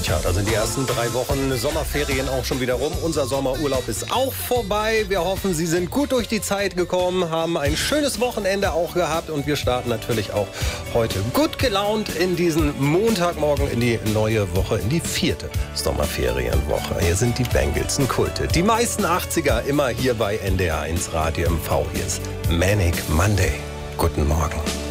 Tja, da sind die ersten 3 Wochen Sommerferien auch schon wieder rum. Unser Sommerurlaub ist auch vorbei. Wir hoffen, Sie sind gut durch die Zeit gekommen, haben ein schönes Wochenende auch gehabt und wir starten natürlich auch heute gut gelaunt in diesen Montagmorgen in die neue Woche, in die 4. Sommerferienwoche. Hier sind die Bengelsen Kulte. Die meisten 80er immer hier bei NDR 1 Radio MV. Hier ist Manic Monday. Guten Morgen.